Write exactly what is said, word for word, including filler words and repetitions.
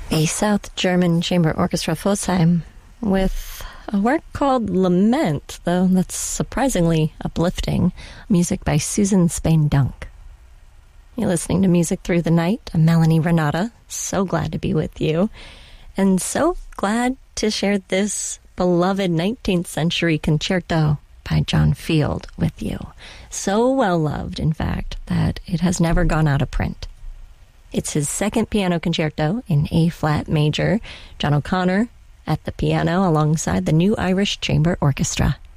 A South German chamber orchestra Fosheim with a work called Lament, though that's surprisingly uplifting, music by Susan Spain-Dunk. You're listening to Music Through the Night. I'm Melanie Renata. So glad to be with you, and so glad to share this beloved nineteenth century concerto by John Field with you. So well loved, in fact, that it has never gone out of print. It's his second piano concerto in A-flat major. John O'Connor at the piano alongside the New Irish Chamber Orchestra.